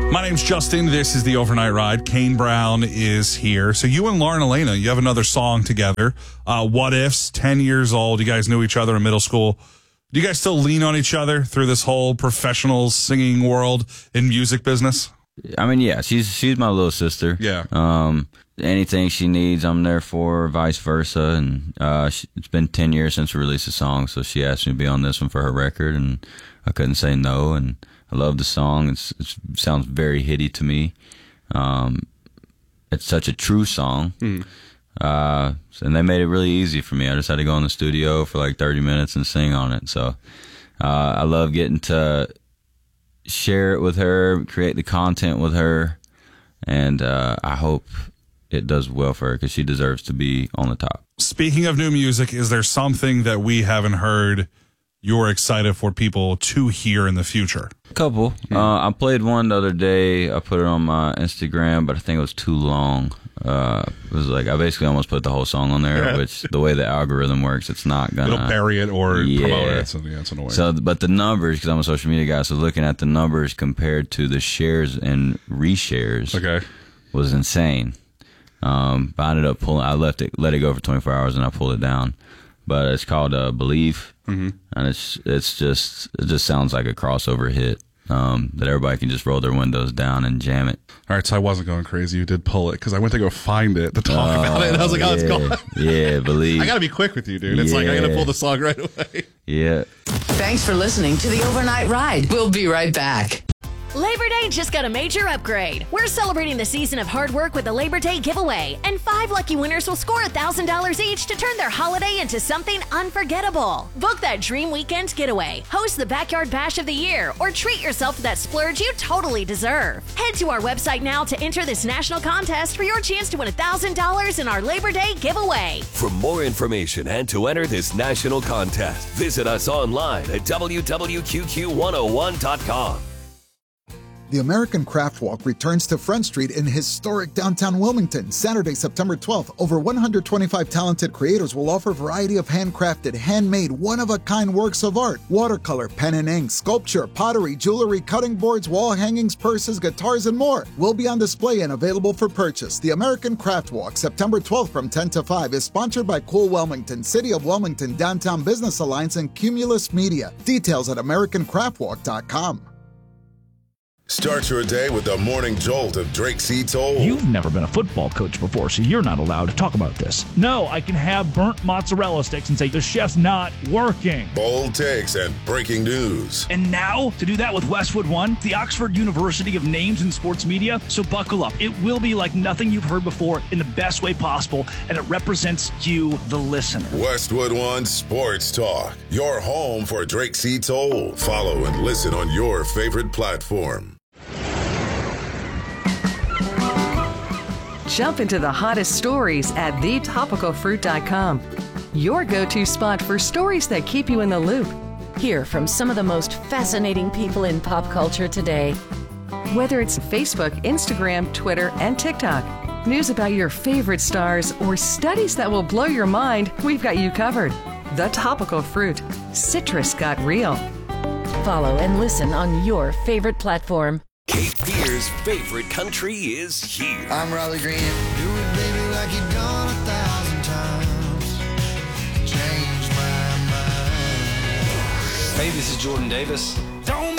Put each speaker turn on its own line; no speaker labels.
My name's Justin. This is the Overnight Ride. Kane Brown is here. So you and Lauren Elena, you have another song together. What Ifs, 10 years old. You guys knew each other in middle school. Do you guys still lean on each other through this whole professional singing world in music business?
I mean, yeah, she's my little sister.
Yeah.
Anything she needs, I'm there for her, vice versa. And it's been 10 years since we released a song, so she asked me to be on this one for her record, and I couldn't say no. And I love the song. It sounds very hitty to me. It's such a true song. And they made it really easy for me. I just had to go in the studio for like 30 minutes and sing on it. So I love getting to share it with her, create the content with her, and I hope it does well for her because she deserves to be on the top.
Speaking of new music, is there something that we haven't heard you're excited for people to hear in the future?
A couple. I played one the other day. I put it on my Instagram, but I think it was too long. It was like I basically almost put the whole song on there, which the way the algorithm works, it's not gonna.
It'll bury it or promote it. So, yeah, it's annoying.
So, but the numbers, because I'm a social media guy, so looking at the numbers compared to the shares and reshares, was insane. But I ended up pulling. I let it go for 24 hours, and I pulled it down. But it's called Believe, and it just sounds like a crossover hit that everybody can just roll their windows down and jam it.
All right, so I wasn't going crazy. You did pull it because I went to go find it to talk about it, and I was like, "Oh, it's gone."
Yeah, Believe.
I got to be quick with you, dude. It's like I got to pull the song right away.
Yeah.
Thanks for listening to the Overnight Ride. We'll be right back.
Labor Day just got a major upgrade. We're celebrating the season of hard work with a Labor Day giveaway, and 5 lucky winners will score $1,000 each to turn their holiday into something unforgettable. Book that dream weekend getaway, host the Backyard Bash of the Year, or treat yourself to that splurge you totally deserve. Head to our website now to enter this national contest for your chance to win $1,000 in our Labor Day giveaway.
For more information and to enter this national contest, visit us online at www.qqq101.com.
The American Craft Walk returns to Front Street in historic downtown Wilmington, Saturday, September 12th. Over 125 talented creators will offer a variety of handcrafted, handmade, one-of-a-kind works of art. Watercolor, pen and ink, sculpture, pottery, jewelry, cutting boards, wall hangings, purses, guitars, and more will be on display and available for purchase. The American Craft Walk, September 12th from 10 to 5, is sponsored by Cool Wilmington, City of Wilmington, Downtown Business Alliance, and Cumulus Media. Details at AmericanCraftWalk.com.
Start your day with the morning jolt of Drake C. Toll.
You've never been a football coach before, so you're not allowed to talk about this. No, I can have burnt mozzarella sticks and say the chef's not working.
Bold takes and breaking news.
And now, to do that with Westwood One, the Oxford University of Names in Sports Media. So buckle up. It will be like nothing you've heard before in the best way possible, and it represents you, the listener.
Westwood One Sports Talk, your home for Drake C. Toll. Follow and listen on your favorite platform.
Jump into the hottest stories at thetopicalfruit.com. Your go-to spot for stories that keep you in the loop.
Hear from some of the most fascinating people in pop culture today.
Whether it's Facebook, Instagram, Twitter, and TikTok, news about your favorite stars, or studies that will blow your mind, we've got you covered. The Topical Fruit. Citrus got real.
Follow and listen on your favorite platform.
Cape Fear's favorite country is here.
I'm Riley Green. Do it, baby, like you've done 1,000 times. Change my mind.
Hey, this is Jordan Davis.